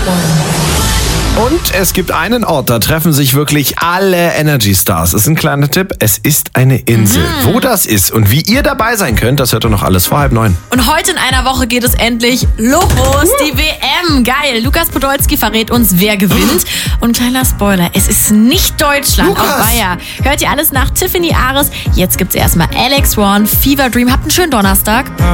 Und es gibt einen Ort, da treffen sich wirklich alle Energy Stars. Das ist ein kleiner Tipp, es ist eine Insel. Wo das ist und wie ihr dabei sein könnt, das hört ihr noch alles vor 8:30. Und heute in einer Woche geht es endlich los, die WM. Geil, Lukas Podolski verrät uns, wer gewinnt. Und kleiner Spoiler, es ist nicht Deutschland, Lukas. auch Bayer. Hört ihr alles nach Tiffany Ares. Jetzt gibt's erstmal Alex Warren, Fever Dream. Habt einen schönen Donnerstag.